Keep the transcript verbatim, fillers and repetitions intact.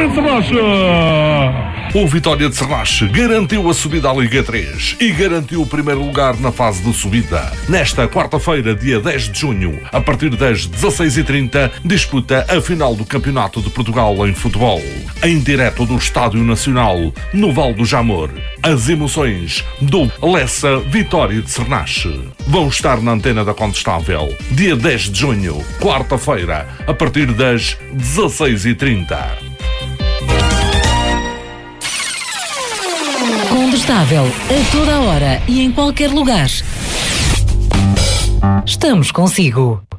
Vitória de Serracha! O Vitória de Serracha garantiu a subida à Liga três e garantiu o primeiro lugar na fase de subida. Nesta quarta-feira, dia dez de junho, a partir das dezasseis e trinta, disputa a final do Campeonato de Portugal em futebol. Em direto do Estádio Nacional, no Val do Jamor. As emoções do Lessa Vitória de Sernache vão estar na antena da Contestável, dia dez de junho, quarta-feira, a partir das dezasseis e trinta. Contestável, a toda hora e em qualquer lugar. Estamos consigo.